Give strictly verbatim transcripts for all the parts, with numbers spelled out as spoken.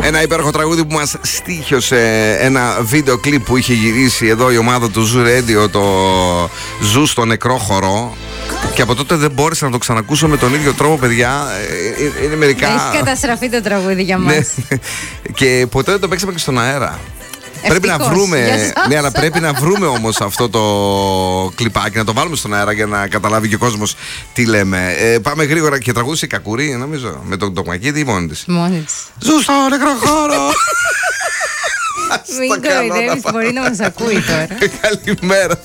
Ένα υπέροχο τραγούδι που μας στοίχιωσε ένα βίντεο κλιπ που είχε γυρίσει εδώ η ομάδα του Zoo Radio, το Ζου στο νεκρό χορό. Και από τότε δεν μπόρεσα να το ξανακούσω με τον ίδιο τρόπο, παιδιά. Είναι μερικά. Έχει καταστραφεί το τραγούδι για μας. Ναι. Και ποτέ δεν το παίξαμε και στον αέρα. Ευτυχώς, πρέπει να βρούμε. ναι, αλλά πρέπει να βρούμε όμως αυτό το κλιπάκι, να το βάλουμε στον αέρα για να καταλάβει και ο κόσμος τι λέμε. Ε, πάμε γρήγορα και τραγούδισε η Κακουρή, νομίζω. Με τον Τοκμακίτη ή μόνη της. Μόνη της. Ζου στο νεκρό χώρο. Μην κοροϊδεύεις, μπορεί να μας ακούει τώρα. Καλημέρα,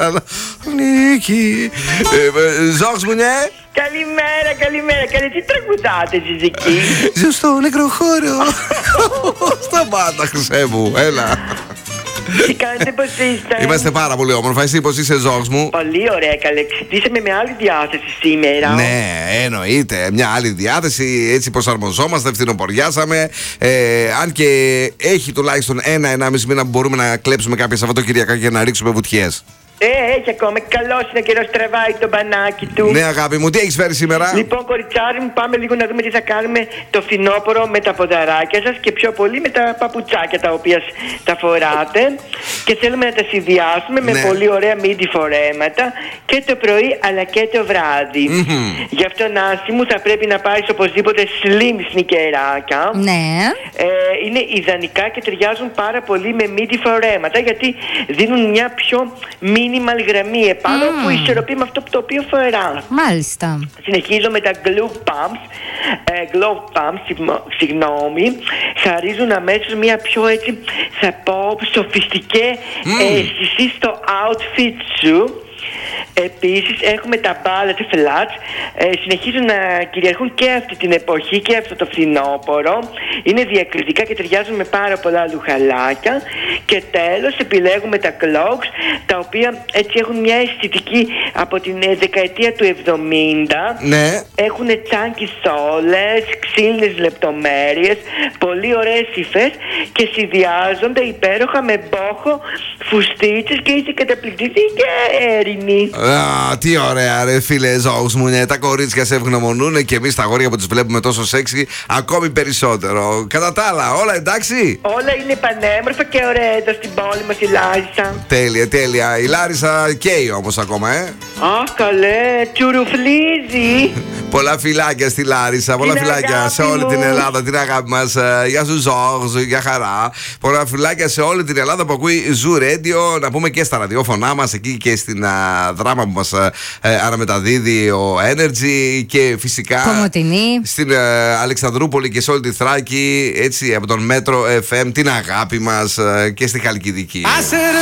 Θεσσαλονίκη. Ζόρς μου, ναι. Καλημέρα, καλημέρα. Καλή, τι τραγουδάτε εσείς εκεί? Ζω στο νεκρό χώρο. Σταμάτα, χρυσέ μου, έλα. Τι κάνετε, πώς είστε? Είμαστε πάρα πολύ όμορφα. Εσύ πώς είσαι, Ζόρς μου? Πολύ ωραία, καλέ. Ξυπνήσαμε με άλλη διάθεση σήμερα. Ναι, εννοείται. Μια άλλη διάθεση. Έτσι προσαρμοζόμαστε, φθινοποριάσαμε. Ε, αν και έχει τουλάχιστον ένα-ενάμιση μήνα που μπορούμε να κλέψουμε κάποια Σαββατοκυριακά και να ρίξουμε βουτιές. Ε, έχει ακόμα. Καλώς είναι ο καιρός, τραβάει το μπανάκι του. Ναι, αγάπη μου, τι έχεις φέρει σήμερα? Λοιπόν, κοριτσάρι μου, πάμε λίγο να δούμε τι θα κάνουμε το φθινόπωρο με τα ποδαράκια σας και πιο πολύ με τα παπουτσάκια τα οποία τα φοράτε. Και θέλουμε να τα συνδυάσουμε με ναι. πολύ ωραία μίντι φορέματα και το πρωί αλλά και το βράδυ. Mm-hmm. Γι' αυτό, Νάση μου, θα πρέπει να πάρεις οπωσδήποτε slim σνικεράκια. Ναι. Ε, είναι ιδανικά και ταιριάζουν πάρα πολύ με μίντι φορέματα γιατί δίνουν μια πιο minimal γραμμή επάνω mm. που ισορροπεί με αυτό το οποίο φορά. Μάλιστα. Συνεχίζω με τα glove pumps, ε, glove pumps, συγγνώμη, χαρίζουν αμέσως μια πιο έτσι, θα πω, σοφιστική mm. αίσθηση στο outfit σου. Επίσης έχουμε τα ballet flats, ε, συνεχίζουν να κυριαρχούν και αυτή την εποχή και αυτό το φθινόπωρο. Είναι διακριτικά και ταιριάζουν με πάρα πολλά λουχαλάκια. Και τέλος επιλέγουμε τα clogs, τα οποία έτσι έχουν μια αισθητική από την ε, δεκαετία του εβδομήντα. Ναι. Έχουν τσάνκι σόλες, ξύλινες λεπτομέρειες, πολύ ωραίες υφές και συνδυάζονται υπέροχα με μπόχο, φουστίτσες και είσαι καταπληκτική και έρινη. Α, τι ωραία, ρε φίλε, Ζόους μου, ναι. Τα κορίτσια σε ευγνωμονούν και εμείς τα αγόρια που τις βλέπουμε τόσο σεξι, ακόμη περισσότερο. Κατά τα άλλα, όλα εντάξει? Όλα είναι πανέμορφα και ωραία εδώ στην πόλη μας, η Λάρισα. Τέλεια, τέλεια. Η Λάρισα καίει όμως ακόμα, ε. Αχ, καλέ, τσουρουφλίζει. Πολλά φιλάκια στη Λάρισα, πολλά την φιλάκια σε όλη μου. την Ελλάδα, την αγάπη μας. Γεια σου, Ζόρζ, για χαρά. Πολλά φιλάκια σε όλη την Ελλάδα που ακούει Zoo Radio. Να πούμε και στα ραδιόφωνά μας, εκεί και στην α, δράμα που μας ε, αναμεταδίδει ο Energy και φυσικά Κομωτινή. στην ε, Αλεξανδρούπολη και σε όλη τη Θράκη, έτσι από τον Μέτρο εφ εμ, την αγάπη μας ε, και στη Χαλκιδική.